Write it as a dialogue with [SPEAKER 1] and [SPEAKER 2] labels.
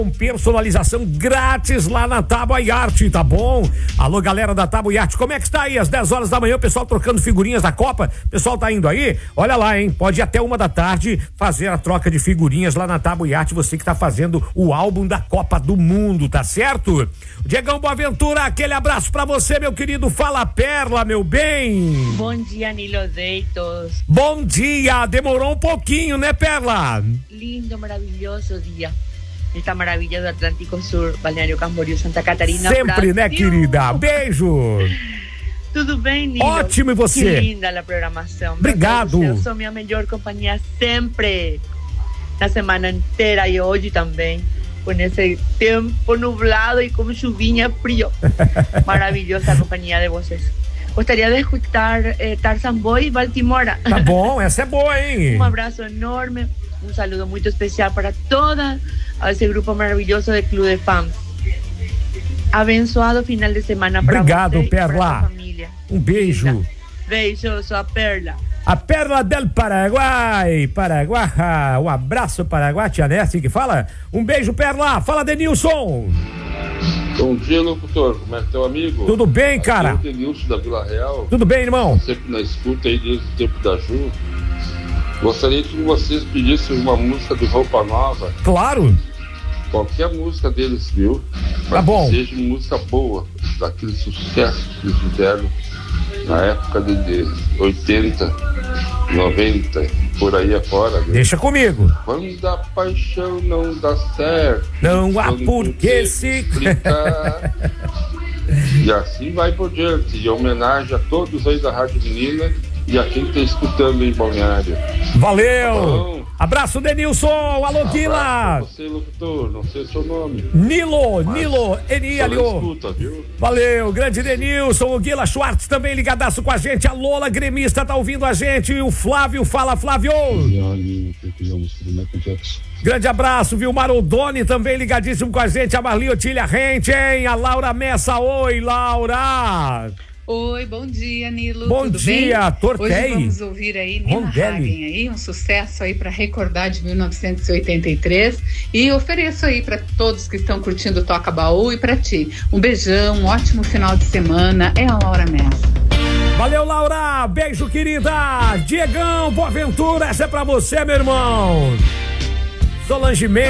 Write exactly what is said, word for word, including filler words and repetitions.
[SPEAKER 1] Com personalização grátis lá na Tábua e Arte, tá bom? Alô, galera da Tábua e Arte, como é que está aí? Às dez horas da manhã, o pessoal trocando figurinhas da Copa, o pessoal tá indo aí? Olha lá, hein? Pode ir até uma da tarde fazer a troca de figurinhas lá na Tábua e Arte, você que tá fazendo o álbum da Copa do Mundo, tá certo? Diegão Boaventura, aquele abraço pra você, meu querido. Fala, Perla, meu bem.
[SPEAKER 2] Bom dia, Nilo Deitos.
[SPEAKER 1] Bom dia, demorou um pouquinho, né, Perla?
[SPEAKER 2] Lindo, maravilhoso dia. Esta maravilha do Atlântico Sur, Balneário Camboriú, Santa Catarina.
[SPEAKER 1] Sempre,
[SPEAKER 2] Brasil.
[SPEAKER 1] né, querida? Beijo.
[SPEAKER 2] Tudo bem, Nilo?
[SPEAKER 1] Ótimo, e você?
[SPEAKER 2] Que linda a programação.
[SPEAKER 1] Obrigado.
[SPEAKER 2] Eu sou minha melhor companhia sempre, na semana inteira e hoje também, com esse tempo nublado e com chuvinha frio. Maravilhosa a companhia de vocês. Gostaria de escutar eh, Tarzan Boy Baltimora.
[SPEAKER 1] Tá bom, essa é boa, hein?
[SPEAKER 2] Um abraço enorme, um saludo muito especial para toda esse grupo maravilhoso de Clube de Fans. Abençoado final de semana para
[SPEAKER 1] Obrigado,
[SPEAKER 2] você
[SPEAKER 1] Perla.
[SPEAKER 2] e para a família.
[SPEAKER 1] Um beijo.
[SPEAKER 2] Linda. Beijo, sua Perla.
[SPEAKER 1] A Perla del Paraguai, Paraguai, um abraço Paraguai, tia né, assim que fala? Um beijo, Perla. Fala, Denilson.
[SPEAKER 3] Bom dia, locutor. Como é que é teu amigo?
[SPEAKER 1] Tudo bem,
[SPEAKER 3] Aqui
[SPEAKER 1] cara?
[SPEAKER 3] é o Denilson da Vila Real.
[SPEAKER 1] Tudo bem, irmão?
[SPEAKER 3] Sempre na escuta aí desde o tempo da Ju. Gostaria que vocês pedissem uma música do Roupa Nova.
[SPEAKER 1] Claro.
[SPEAKER 3] Qualquer música deles, viu? Mas
[SPEAKER 1] tá bom.
[SPEAKER 3] Que seja música boa, daquele sucesso que eles fizeram na época de, de oitenta, noventa, por aí afora. Viu?
[SPEAKER 1] Deixa comigo.
[SPEAKER 3] Quando a paixão não dá certo,
[SPEAKER 1] não há por que se
[SPEAKER 3] explicar. E assim vai por diante. E homenagem a todos aí da Rádio Menina e a quem está escutando em Balneário.
[SPEAKER 1] Valeu! Tá, abraço, Denilson! Alô, Guila!
[SPEAKER 3] Você, locutor, não sei o seu nome.
[SPEAKER 1] Nilo, Nilo, N I L O. Valeu, grande Denilson, o Guila Schwartz também ligadaço com a gente. A Lola Gremista tá ouvindo a gente. E o Flávio, fala, Flávio! Grande abraço, viu? Marodoni também ligadíssimo com a gente. A Marli Otília Rente, hein? A Laura Messa, oi, Laura!
[SPEAKER 4] Oi, bom dia, Nilo.
[SPEAKER 1] Bom
[SPEAKER 4] Tudo
[SPEAKER 1] dia,
[SPEAKER 4] bem?
[SPEAKER 1] Tortei.
[SPEAKER 4] Hoje vamos ouvir aí Nina Hagen aí, um sucesso aí para recordar de mil novecentos e oitenta e três e ofereço aí para todos que estão curtindo o Toca Baú e para ti. Um beijão, um ótimo final de semana. É a Laura Messa.
[SPEAKER 1] Valeu, Laura. Beijo, querida. Diegão, Boaventura, essa é para você, meu irmão. Solange Mendes.